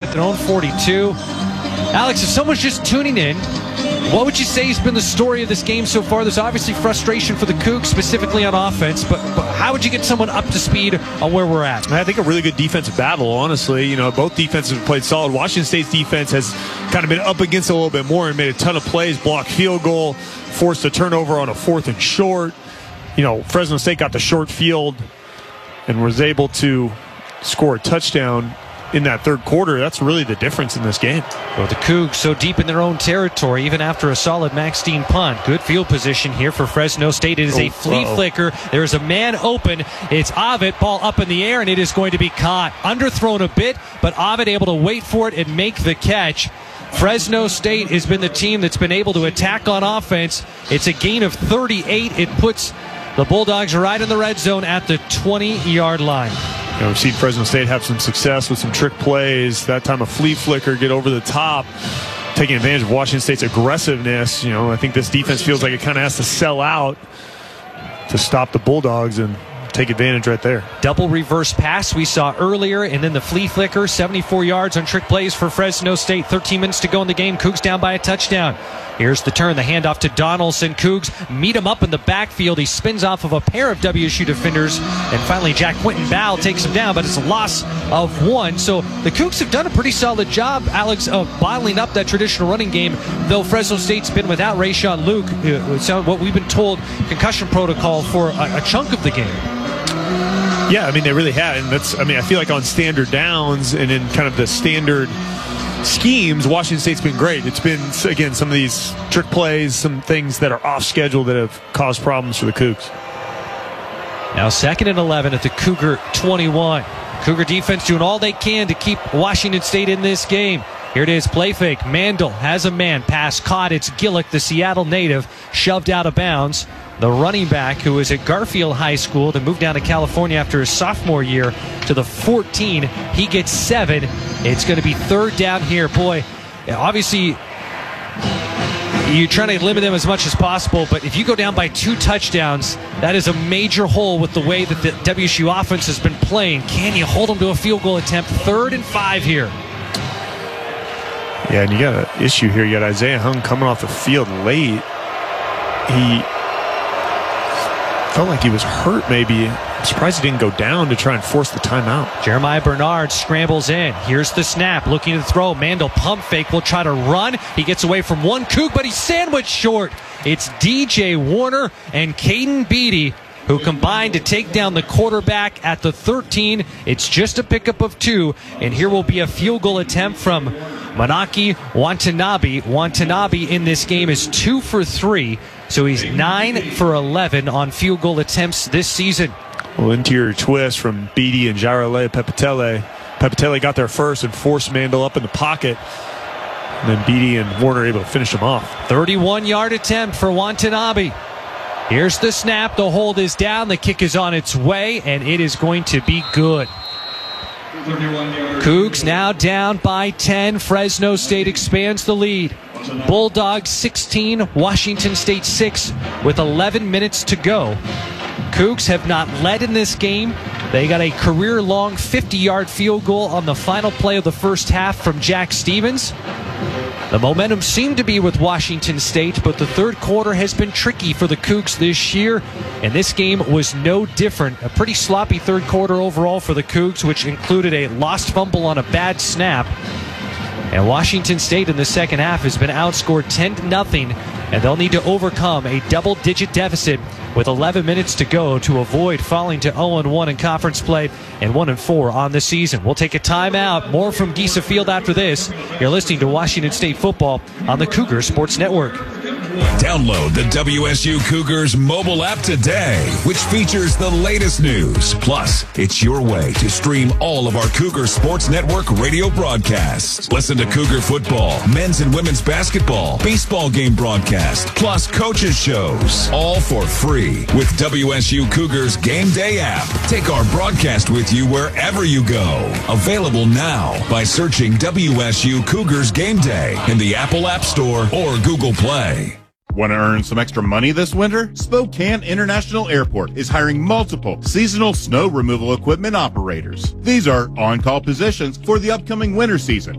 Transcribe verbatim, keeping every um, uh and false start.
at their own forty-two. Alex, if someone's just tuning in, what would you say has been the story of this game so far? There's obviously frustration for the Cougs, specifically on offense, but, but how would you get someone up to speed on where we're at? I think a really good defensive battle, honestly. You know, both defenses have played solid. Washington State's defense has kind of been up against it a little bit more and made a ton of plays, blocked field goal, forced a turnover on a fourth and short. You know, Fresno State got the short field and was able to score a touchdown in that third quarter. That's really the difference in this game. Well, the Cougs so deep in their own territory, even after a solid Max Dean punt. Good field position here for Fresno State. It is oh, a flea uh-oh. flicker. There is a man open. It's Ovid. Ball up in the air, and it is going to be caught. Underthrown a bit, but Ovid able to wait for it and make the catch. Fresno State has been the team that's been able to attack on offense. It's a gain of thirty-eight. It puts the Bulldogs right in the red zone at the twenty-yard line. You know, we've seen Fresno State have some success with some trick plays. That time a flea flicker, get over the top, taking advantage of Washington State's aggressiveness. You know, I think this defense feels like it kind of has to sell out to stop the Bulldogs and take advantage right there. Double reverse pass we saw earlier, and then the flea flicker, seventy-four yards on trick plays for Fresno State. thirteen minutes to go in the game. Cougs down by a touchdown. Here's the turn, the handoff to Donaldson. Cougs meet him up in the backfield. He spins off of a pair of W S U defenders, and finally Jack Quinton-Bow takes him down, but it's a loss of one. So the Cougs have done a pretty solid job, Alex, of bottling up that traditional running game, though Fresno State's been without Rayshon Luke. It's what we've been told, concussion protocol for a, a chunk of the game. Yeah, I mean, they really have. And that's, I mean, I feel like on standard downs and in kind of the standard schemes, Washington State's been great. It's been, again, some of these trick plays, some things that are off schedule that have caused problems for the Cougs. Now second and eleven at the Cougar twenty-one. Cougar defense doing all they can to keep Washington State in this game. Here it is, play fake. Mandel has a man. Pass caught. It's Gillick, the Seattle native, shoved out of bounds. The running back, who is at Garfield High School, to move down to California after his sophomore year, to the fourteen. He gets seven. It's going to be third down here. Boy, obviously, you're trying to limit them as much as possible, but if you go down by two touchdowns, that is a major hole with the way that the W S U offense has been playing. Can you hold them to a field goal attempt? Third and five here. Yeah, and you got an issue here. You got Isaiah Hung coming off the field late. He felt like he was hurt maybe. I'm surprised he didn't go down to try and force the timeout. Jeremiah Bernard scrambles in. Here's the snap, looking to throw. Mandel pump fake, will try to run. He gets away from one Coug, but he's sandwiched short. It's D J Warner and Caden Beatty who combined to take down the quarterback at the thirteen. It's just a pickup of two, and here will be a field goal attempt from Manaki Watanabe. Watanabe in this game is two for three, so he's nine for eleven on field goal attempts this season. Well, interior twist from Beatty and Jarole Pepitele. Pepitele got there first and forced Mandel up in the pocket. And then Beatty and Warner able to finish him off. thirty-one-yard attempt for Watanabe. Here's the snap. The hold is down. The kick is on its way, and it is going to be good. Cougs now down by ten. Fresno State expands the lead. Bulldogs sixteen, Washington State six with eleven minutes to go. Cougs have not led in this game. They got a career-long fifty-yard field goal on the final play of the first half from Jack Stevens. The momentum seemed to be with Washington State, but the third quarter has been tricky for the Cougs this year, and this game was no different. A pretty sloppy third quarter overall for the Cougs, which included a lost fumble on a bad snap. And Washington State in the second half has been outscored ten to nothing, and they'll need to overcome a double-digit deficit with eleven minutes to go to avoid falling to oh and one in conference play and one and four on the season. We'll take a timeout. More from Giesa Field after this. You're listening to Washington State football on the Cougar Sports Network. Download the W S U Cougars mobile app today, which features the latest news. Plus, it's your way to stream all of our Cougar Sports Network radio broadcasts. Listen to Cougar football, men's and women's basketball, baseball game broadcast, plus coaches shows, all for free with W S U Cougars Game Day app. Take our broadcast with you wherever you go. Available now by searching W S U Cougars Game Day in the Apple App Store or Google Play. Want to earn some extra money this winter? Spokane International Airport is hiring multiple seasonal snow removal equipment operators. These are on-call positions for the upcoming winter season.